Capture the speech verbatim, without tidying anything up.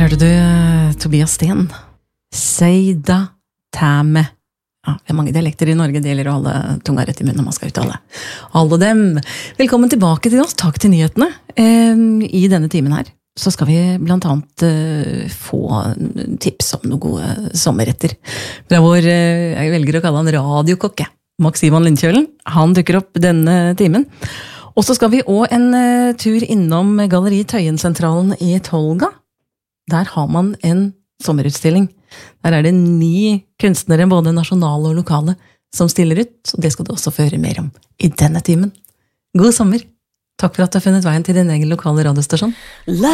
Der hørte du uh, Tobias Sten. Seida Tæme. Ja, det er mange dialekter i Norge, det gjelder å holde tunga rett i munnen når man skal uttale alle dem. Velkommen tilbake til oss, takk til nyhetene. Eh, I denne timen her så skal vi blant annet eh, få tips om noen gode sommerretter. Fra vår, eh, jeg velger å kalle han radiokokke, Max Ivan Lindkjølen. Han dukker opp denne timen. Og så skal vi også en uh, tur innom Galleri Tøyensentralen i Tolga. Der har man en sommerutstilling. Der er det ni kunstnere, både nasjonale og lokale, som stiller ut, og det skal du også få høre mer om i denne timen. God sommer! Takk for at du har funnet veien til din egen lokale radiostasjon.